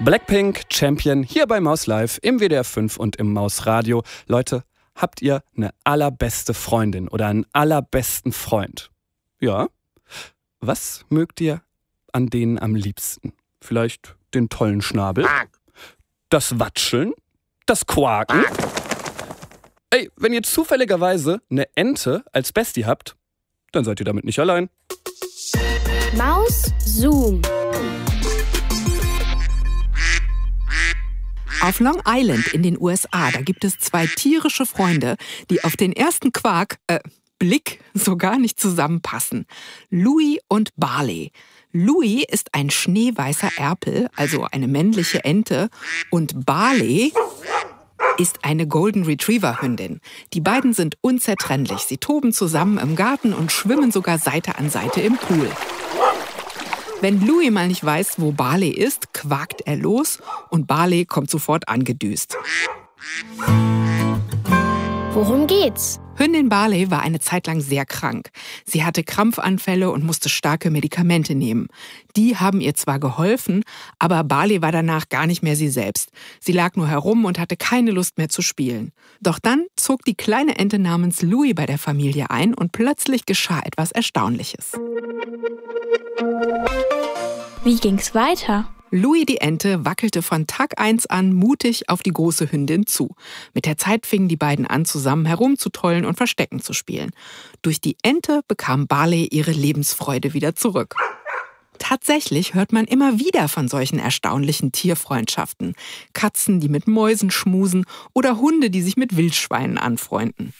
Blackpink Champion hier bei Maus Live im WDR 5 und im Maus Radio. Leute, habt ihr eine allerbeste Freundin oder einen allerbesten Freund? Ja? Was mögt ihr an denen am liebsten? Vielleicht den tollen Schnabel? Das Watscheln? Das Quaken? Ey, wenn ihr zufälligerweise eine Ente als Bestie habt, dann seid ihr damit nicht allein. Maus Zoom. Auf Long Island in den USA, da gibt es zwei tierische Freunde, die auf den ersten Blick sogar nicht zusammenpassen. Louie und Barley. Louie ist ein schneeweißer Erpel, also eine männliche Ente, und Barley ist eine Golden Retriever Hündin. Die beiden sind unzertrennlich. Sie toben zusammen im Garten und schwimmen sogar Seite an Seite im Pool. Wenn Louie mal nicht weiß, wo Barley ist, quakt er los und Barley kommt sofort angedüst. Worum geht's? Hündin Barley war eine Zeit lang sehr krank. Sie hatte Krampfanfälle und musste starke Medikamente nehmen. Die haben ihr zwar geholfen, aber Barley war danach gar nicht mehr sie selbst. Sie lag nur herum und hatte keine Lust mehr zu spielen. Doch dann zog die kleine Ente namens Louie bei der Familie ein und plötzlich geschah etwas Erstaunliches. Wie ging's weiter? Louie die Ente wackelte von Tag 1 an mutig auf die große Hündin zu. Mit der Zeit fingen die beiden an, zusammen herumzutollen und Verstecken zu spielen. Durch die Ente bekam Barley ihre Lebensfreude wieder zurück. Tatsächlich hört man immer wieder von solchen erstaunlichen Tierfreundschaften. Katzen, die mit Mäusen schmusen oder Hunde, die sich mit Wildschweinen anfreunden.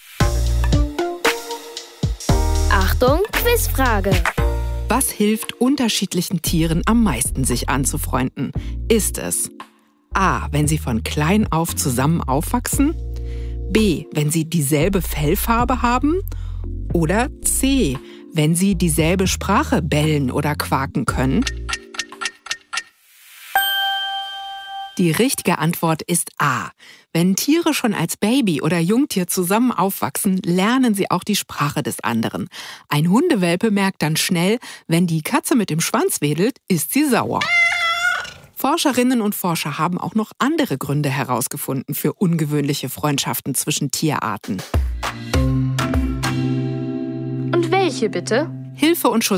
Achtung, Quizfrage. Was hilft unterschiedlichen Tieren am meisten, sich anzufreunden? Ist es A, wenn sie von klein auf zusammen aufwachsen? B, wenn sie dieselbe Fellfarbe haben? Oder C, wenn sie dieselbe Sprache bellen oder quaken können? Die richtige Antwort ist A. Wenn Tiere schon als Baby oder Jungtier zusammen aufwachsen, lernen sie auch die Sprache des anderen. Ein Hundewelpe merkt dann schnell, wenn die Katze mit dem Schwanz wedelt, ist sie sauer. Forscherinnen und Forscher haben auch noch andere Gründe herausgefunden für ungewöhnliche Freundschaften zwischen Tierarten. Und welche bitte? Hilfe und Schutz